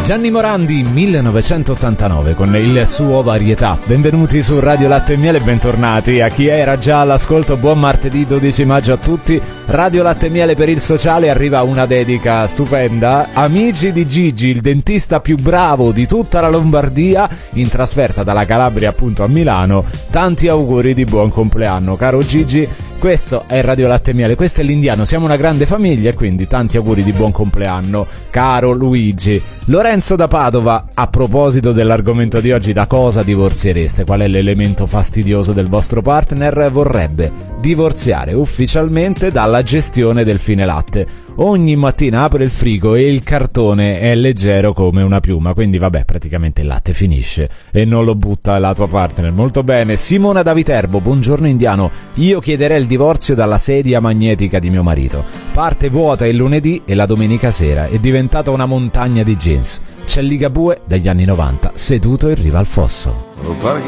Gianni Morandi, 1989, con il suo Varietà. Benvenuti su Radio Latte e Miele e bentornati a chi era già all'ascolto. Buon martedì 12 maggio a tutti. Radio Latte e Miele per il sociale, arriva una dedica stupenda. Amici di Gigi, il dentista più bravo di tutta la Lombardia, in trasferta dalla Calabria appunto a Milano. Tanti auguri di buon compleanno, caro Gigi. Questo è Radio Latte e Miele, questo è l'Indiano, siamo una grande famiglia e quindi tanti auguri di buon compleanno, caro Luigi. Lorenzo da Padova, a proposito dell'argomento di oggi, da cosa divorziereste? Qual è l'elemento fastidioso del vostro partner? Vorrebbe divorziare ufficialmente dalla gestione del fine latte. Ogni mattina apre il frigo e il cartone è leggero come una piuma, quindi vabbè, praticamente il latte finisce e non lo butta la tua partner. Molto bene. Simona da Viterbo, buongiorno Indiano, io chiederei il divorzio dalla sedia magnetica di mio marito. Parte vuota il lunedì e la domenica sera è diventata una montagna di jeans. C'è Ligabue dagli anni 90 seduto in riva al fosso.